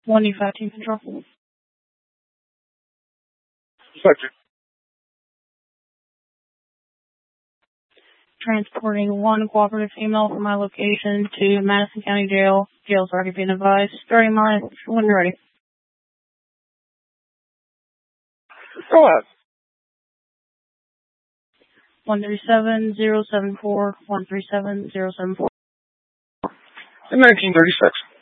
185 team control. Sector. Transporting one cooperative female from my location to Madison County Jail. Jail's already been advised. Starting my when you're ready. Go ahead. 137-074, 137-074. In 1936.